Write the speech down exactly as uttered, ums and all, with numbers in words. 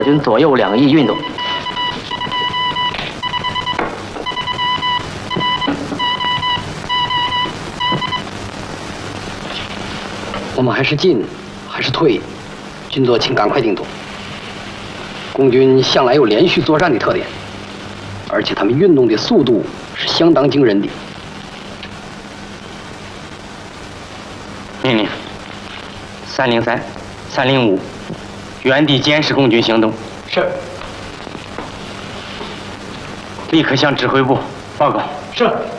军左右两翼运动。 我们还是进，还是退？军座，请赶快定夺。共军向来有连续作战的特点，而且他们运动的速度是相当惊人的。 命令：三零三、三零五，原地监视共军行动。 是。 立刻向指挥部报告。 是。